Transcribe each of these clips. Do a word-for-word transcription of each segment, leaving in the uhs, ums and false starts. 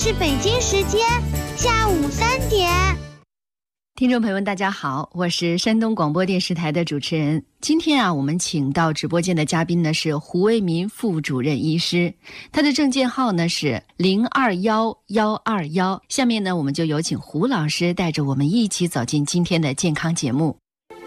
是北京时间下午三点。 听众朋友们大家好，我是山东广播电视台的主持人。今天啊，我们请到直播间的嘉宾呢是胡为民副主任医师，他的证件号呢是零二幺幺二幺。下面呢，我们就有请胡老师带着我们一起走进今天的健康节目。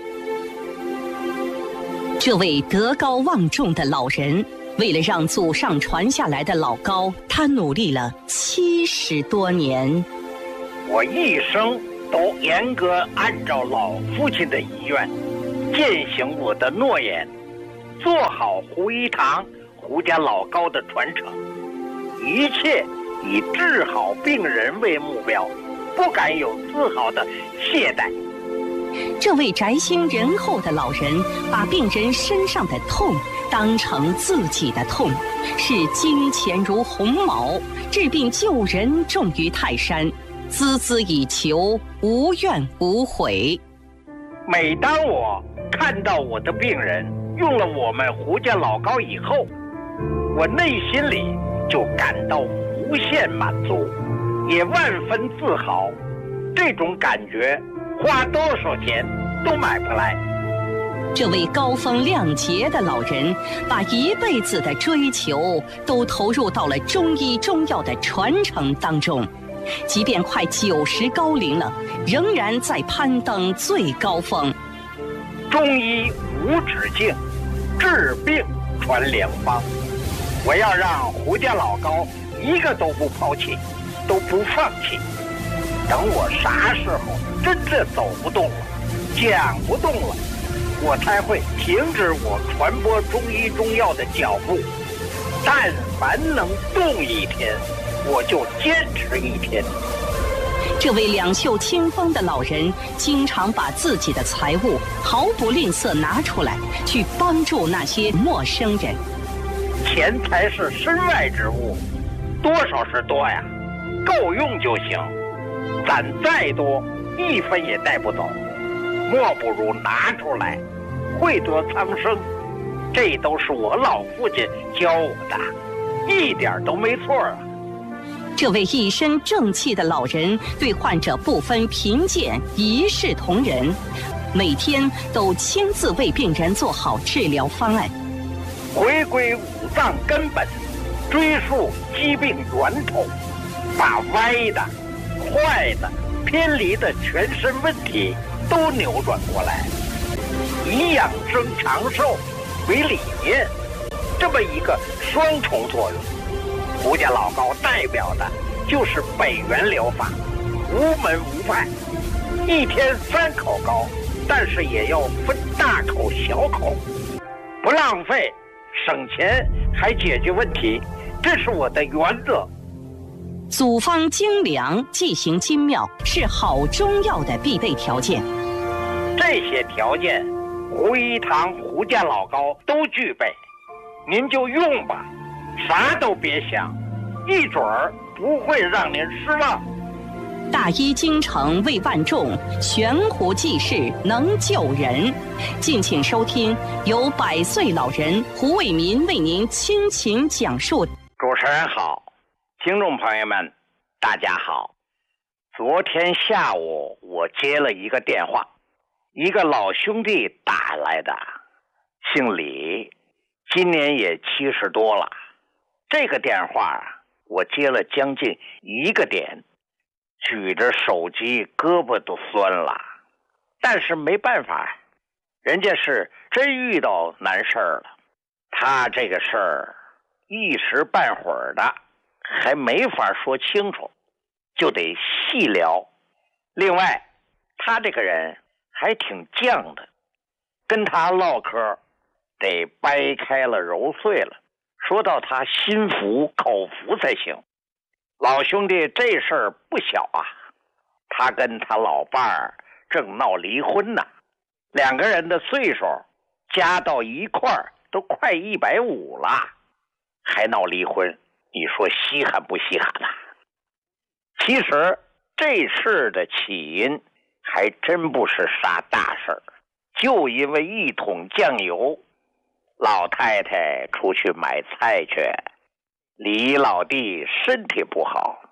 这位德高望重的老人，为了让祖上传下来的老高，他努力了七十多年。 我一生都严格按照老父亲的遗愿，践行我的诺言，做好胡一堂胡家老高的传承，一切以治好病人为目标，不敢有丝毫的懈怠。 这位宅心仁厚的老人，把病人身上的痛当成自己的痛，视金钱如鸿毛，治病救人重于泰山，孜孜以求，无怨无悔。 每当我看到我的病人用了我们胡家老高以后，我内心里就感到无限满足，也万分自豪。这种感觉花多少钱都买不来。 这位高风亮节的老人，把一辈子的追求都投入到了中医中药的传承当中，即便快九十高龄了，仍然在攀登最高峰。 中医无止境，治病传良方。我要让胡家老高一个都不抛弃，都不放弃。等我啥时候真的走不动了，讲不动了，我才会停止我传播中医中药的脚步。但凡能动一天，我就坚持一天。 这位两袖清风的老人，经常把自己的财物毫不吝啬拿出来，去帮助那些陌生人。 钱财是身外之物，多少是多呀，够用就行。攒再多，一分也带不走，莫不如拿出来，惠泽苍生。这都是我老父亲教我的，一点都没错啊。 这位一身正气的老人，对患者不分贫贱，一视同仁，每天都亲自为病人做好治疗方案。 回归五脏根本，追溯疾病源头，把歪的、坏的、偏离的全身问题都扭转过来，以养生长寿为理念，这么一个双重作用。胡家老高代表的就是北元疗法，无门无派，一天三口高，但是也要分大口小口，不浪费，省钱还解决问题，这是我的原则。 组方精良，剂行精妙，是好中药的必备条件。 这些条件，胡一堂胡家老高都具备，您就用吧，啥都别想，一准儿不会让您失望。 大医精诚为万众，悬壶济世能救人。敬请收听由百岁老人胡为民为您倾情讲述。 主持人好，听众朋友们大家好。昨天下午我接了一个电话，一个老兄弟打来的，姓李，今年也七十多了。这个电话我接了将近一个点，举着手机胳膊都酸了，但是没办法，人家是真遇到难事儿了。他这个事儿一时半会儿的还没法说清楚，就得细聊。另外他这个人还挺犟的，跟他唠嗑得掰开了揉碎了，说到他心服口服才行。老兄弟这事儿不小啊，他跟他老伴儿正闹离婚呢，两个人的岁数加到一块儿都快一百五了，还闹离婚，你说稀罕不稀罕啊？其实这事的起因还真不是啥大事儿，就因为一桶酱油，老太太出去买菜去，李老弟身体不好，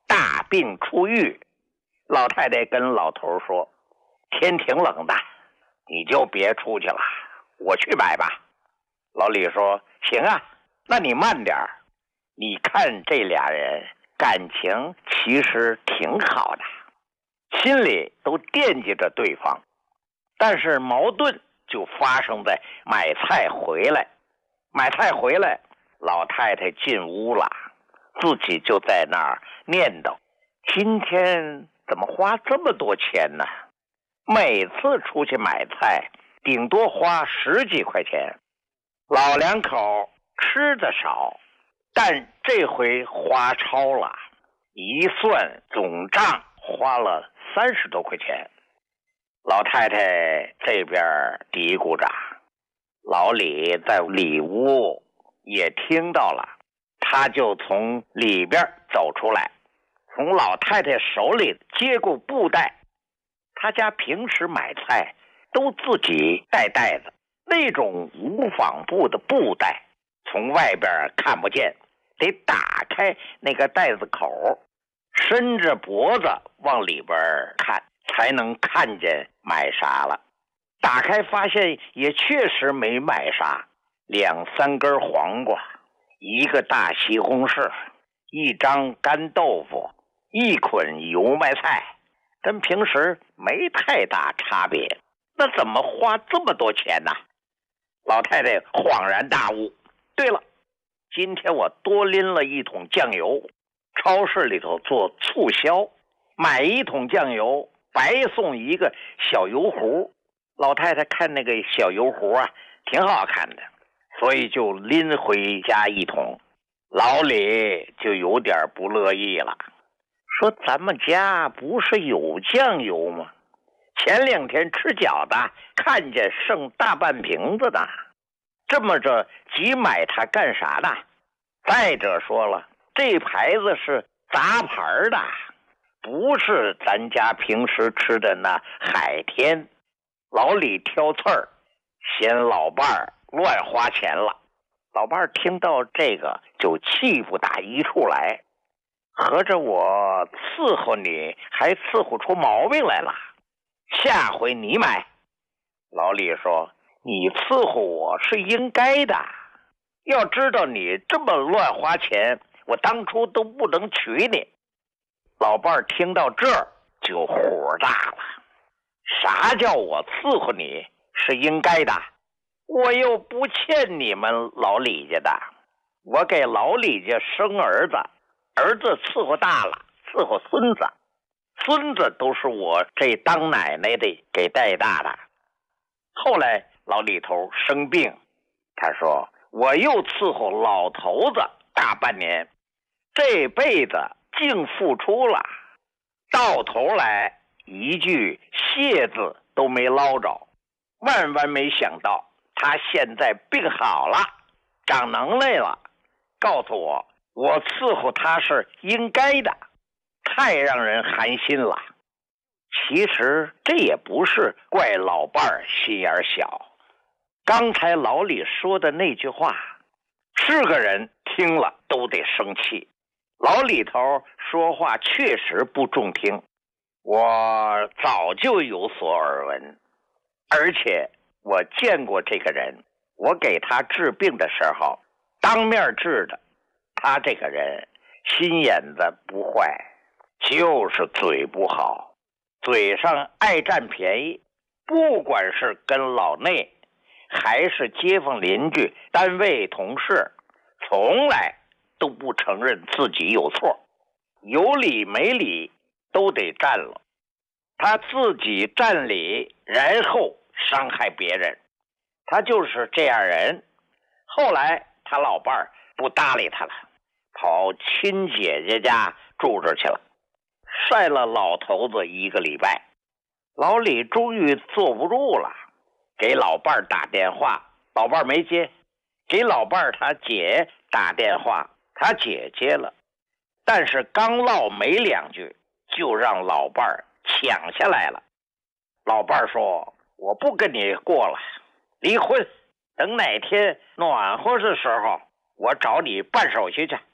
大病初愈。老太太跟老头说，天挺冷的，你就别出去了，我去买吧。老李说，行啊，那你慢点儿。你看这俩人感情其实挺好的，心里都惦记着对方，但是矛盾就发生在买菜回来。买菜回来，老太太进屋了，自己就在那儿念叨，今天怎么花这么多钱呢？每次出去买菜顶多花十几块钱，老两口吃的少，但这回花超了，一算总账花了三十多块钱。老太太这边嘀咕着，老李在里屋也听到了，他就从里边走出来，从老太太手里接过布袋。他家平时买菜都自己带袋子，那种无纺布的布袋从外边看不见，得打开那个袋子口，伸着脖子往里边看，才能看见买啥了。打开发现也确实没买啥，两三根黄瓜，一个大西红柿，一张干豆腐，一捆油麦菜，跟平时没太大差别。那怎么花这么多钱呢？老太太恍然大悟，对了，今天我多拎了一桶酱油，超市里头做促销，买一桶酱油白送一个小油壶。老太太看那个小油壶啊，挺好看的，所以就拎回家一桶。老李就有点不乐意了，说咱们家不是有酱油吗？前两天吃饺子看见剩大半瓶子的，这么着急买它干啥呢？再者说了，这牌子是杂牌的，不是咱家平时吃的那海天。老李挑刺儿，嫌老伴儿乱花钱了。老伴儿听到这个就气不打一处来，合着我伺候你还伺候出毛病来了，下回你买。老李说，你伺候我是应该的，要知道你这么乱花钱，我当初都不能娶你。老伴儿听到这儿就火大了，啥叫我伺候你是应该的？我又不欠你们老李家的，我给老李家生儿子，儿子伺候大了，伺候孙子，孙子都是我这当奶奶的给带大的。后来老李头生病，他说我又伺候老头子大半年，这辈子净付出了，到头来一句谢字都没捞着。万万没想到他现在病好了，长能耐了，告诉我我伺候他是应该的，太让人寒心了。其实这也不是怪老伴儿心眼小，刚才老李说的那句话，是个人听了都得生气。老李头说话确实不中听，我早就有所耳闻，而且我见过这个人，我给他治病的时候当面治的。他这个人心眼子不坏，就是嘴不好，嘴上爱占便宜，不管是跟老内还是街坊邻居单位同事，从来都不承认自己有错，有理没理都得占了。他自己占理，然后伤害别人，他就是这样人。后来他老伴儿不搭理他了，跑亲姐姐家住着去了，晒了老头子一个礼拜。老李终于坐不住了，给老伴儿打电话，老伴儿没接，给老伴儿他姐打电话，他姐接了，但是刚唠没两句，就让老伴儿抢下来了。老伴儿说，我不跟你过了，离婚，等哪天暖和的时候我找你办手续去。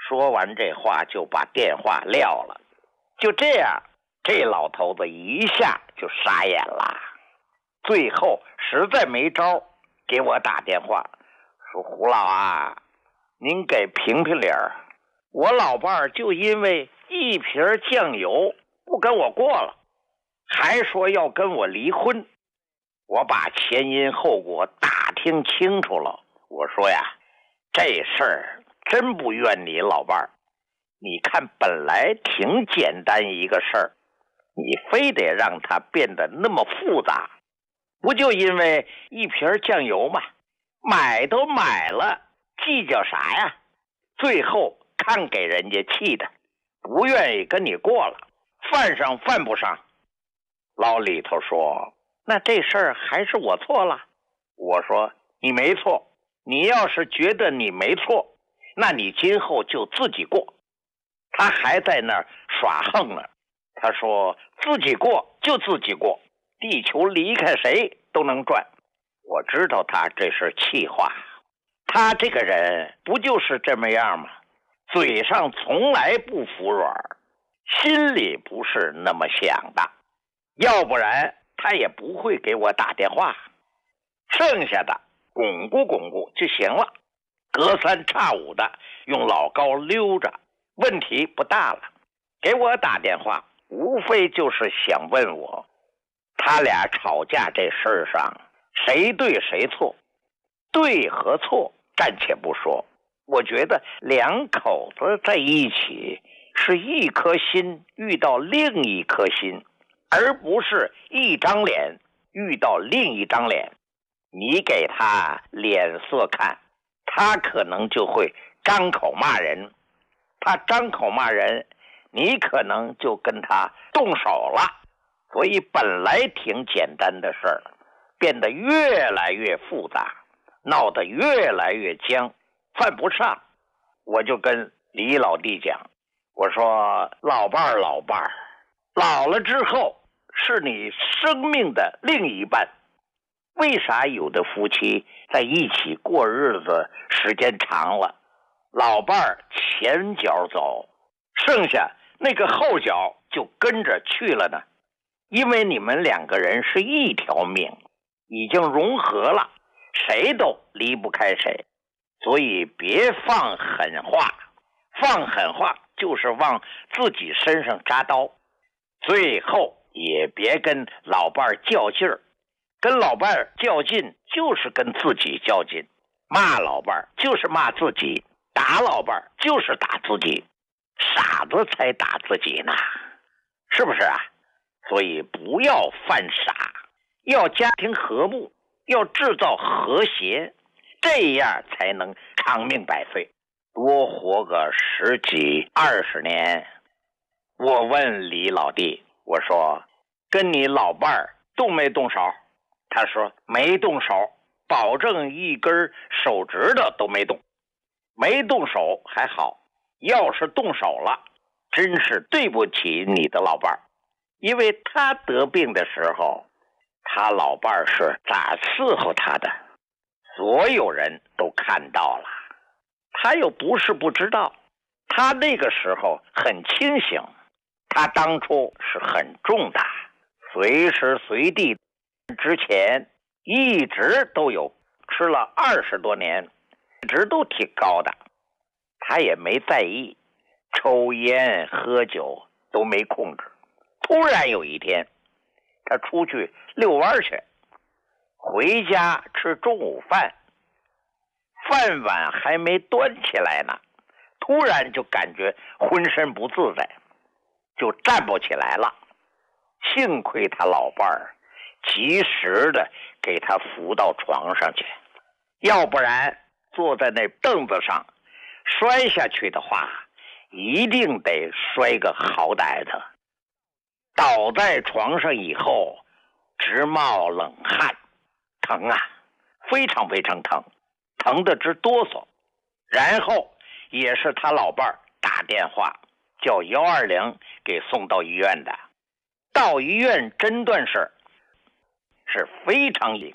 说完这话就把电话撂了。就这样，这老头子一下就傻眼了。最后实在没招，给我打电话说：“胡老啊，您给评评理儿，我老伴儿就因为一瓶酱油不跟我过了，还说要跟我离婚。我把前因后果打听清楚了，我说呀，这事儿真不怨你老伴儿。你看本来挺简单一个事儿，你非得让它变得那么复杂，不就因为一瓶酱油吗？买都买了，计较啥呀？最后看给人家气的，不愿意跟你过了，犯上犯不上。”老李头说：“那这事儿还是我错了。”我说：“你没错，你要是觉得你没错，那你今后就自己过。”他还在那儿耍横呢。他说：“自己过就自己过，地球离开谁都能转。”我知道他这是气话，他这个人不就是这么样吗？嘴上从来不服软，心里不是那么想的，要不然他也不会给我打电话。剩下的巩固巩固就行了，隔三差五的用老高溜着，问题不大了。给我打电话无非就是想问我，他俩吵架这事儿上谁对谁错，对和错暂且不说，我觉得两口子在一起是一颗心遇到另一颗心，而不是一张脸遇到另一张脸。你给他脸色看，他可能就会张口骂人，他张口骂人，你可能就跟他动手了。所以本来挺简单的事儿，变得越来越复杂，闹得越来越僵，犯不上。我就跟李老弟讲，我说老伴儿老伴儿，老了之后是你生命的另一半。为啥有的夫妻在一起过日子时间长了，老伴儿前脚走，剩下那个后脚就跟着去了呢？因为你们两个人是一条命，已经融合了，谁都离不开谁。所以别放狠话，放狠话就是往自己身上扎刀。最后也别跟老伴儿较劲儿，跟老伴儿较劲就是跟自己较劲，骂老伴儿就是骂自己，打老伴儿就是打自己，傻子才打自己呢，是不是啊？所以不要犯傻，要家庭和睦，要制造和谐，这样才能长命百岁，多活个十几二十年。我问李老弟，我说跟你老伴儿动没动手？他说没动手，保证一根手指头都没动。没动手还好，要是动手了，真是对不起你的老伴儿。因为他得病的时候，他老伴儿是咋伺候他的，所有人都看到了。他又不是不知道，他那个时候很清醒，他当初是很重的，随时随地之前一直都有，吃了二十多年，一直都挺高的，他也没在意，抽烟喝酒都没控制。突然有一天，他出去遛弯去，回家吃中午饭，饭碗还没端起来呢，突然就感觉浑身不自在，就站不起来了。幸亏他老伴儿及时的给他扶到床上去，要不然坐在那凳子上摔下去的话，一定得摔个好歹的。倒在床上以后直冒冷汗，疼啊，非常非常疼，疼得直哆嗦。然后也是他老伴儿打电话叫一二零给送到医院的。到医院诊断是是非常严，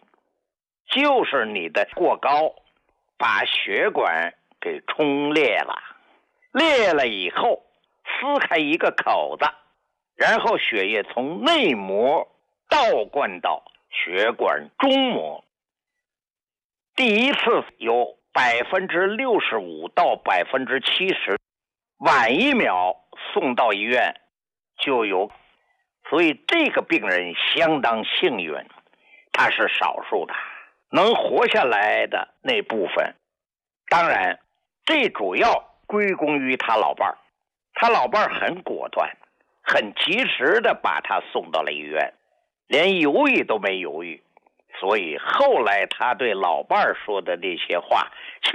就是你的过高把血管给冲裂了， 裂了以后撕开一个口子，然后血液从内膜倒灌到血管中膜。第一次有百分之六十五到百分之七十，晚一秒送到医院就有，所以这个病人相当幸运，他是少数的，能活下来的那部分。当然，这主要归功于他老伴儿，他老伴儿很果断，很及时的把他送到了医院，连犹豫都没犹豫。所以后来他对老伴儿说的那些话